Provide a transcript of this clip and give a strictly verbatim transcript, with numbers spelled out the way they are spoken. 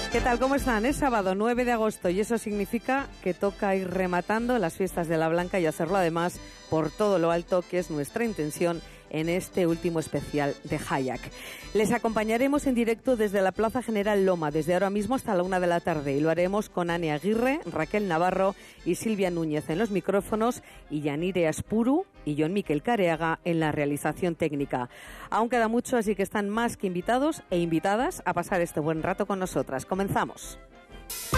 ¿Qué tal? ¿Cómo están? Es sábado nueve de agosto y eso significa que toca ir rematando las fiestas de la Blanca y hacerlo además por todo lo alto, que es nuestra intención en este último especial de Hayak. Les acompañaremos en directo desde la Plaza General Loma, desde ahora mismo hasta la una de la tarde, y lo haremos con Ane Aguirre, Raquel Navarro y Silvia Núñez en los micrófonos, y Yanire Aspuru y Jon Miquel Careaga en la realización técnica. Aún queda mucho, así que están más que invitados e invitadas a pasar este buen rato con nosotras. Comenzamos.